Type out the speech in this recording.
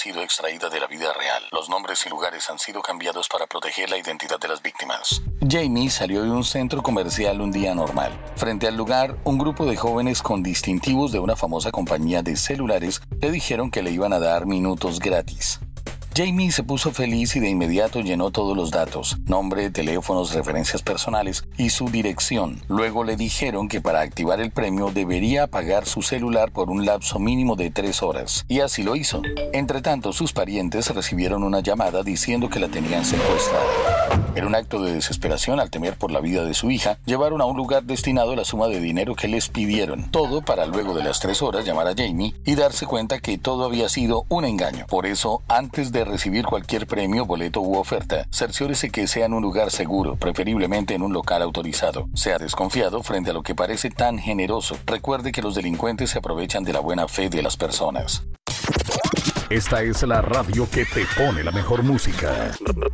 sido extraída de la vida real. Los nombres y lugares han sido cambiados para proteger la identidad de las víctimas. Jamie salió de un centro comercial un día normal. Frente al lugar, un grupo de jóvenes con distintivos de una famosa compañía de celulares le dijeron que le iban a dar minutos gratis. Jamie se puso feliz y de inmediato llenó todos los datos: nombre, teléfonos, referencias personales y su dirección. Luego le dijeron que para activar el premio debería apagar su celular por un lapso mínimo de 3 horas. Y así lo hizo. Entretanto, sus parientes recibieron una llamada diciendo que la tenían secuestrada. En un acto de desesperación, al temer por la vida de su hija, llevaron a un lugar destinado la suma de dinero que les pidieron. Todo para luego de las 3 horas llamar a Jamie y darse cuenta que todo había sido un engaño. Por eso, antes de recibir cualquier premio, boleto u oferta, cerciórese que sea en un lugar seguro, preferiblemente en un local autorizado. Sea desconfiado frente a lo que parece tan generoso. Recuerde que los delincuentes se aprovechan de la buena fe de las personas. Esta es la radio que te pone la mejor música.